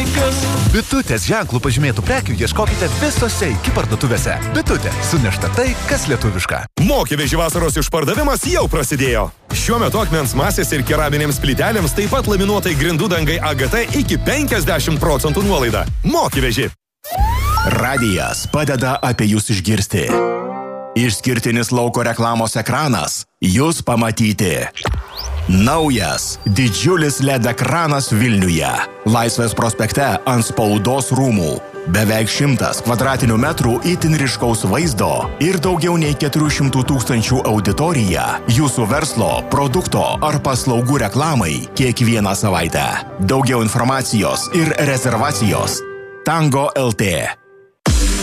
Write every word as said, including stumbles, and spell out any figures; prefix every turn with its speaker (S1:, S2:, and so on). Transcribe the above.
S1: laikas. Bitutės ženklų pažymėtų prekių ieškokite visose iki parduotuvėse. Bitutė, sunešta tai, kas lietuviška.
S2: Mokyveži vasaros išpardavimas jau prasidėjo. Šiuo metu akmens masės ir keraminėms plytelėms taip pat laminuotai grindų dangai A G T iki penkiasdešimt procentų nuolaida. Mokyveži.
S3: Radijas padeda apie jūs išgirsti. Išskirtinis lauko reklamos ekranas jūs pamatyti. Naujas didžiulis L E D ekranas Vilniuje. Laisvės prospekte ant spaudos rūmų. Beveik šimtas kvadratinių metrų itin ryškaus vaizdo ir daugiau nei keturių šimtų tūkstančių auditorija jūsų verslo, produkto ar paslaugų reklamai kiekvieną savaitę. Daugiau informacijos ir rezervacijos Tango L T.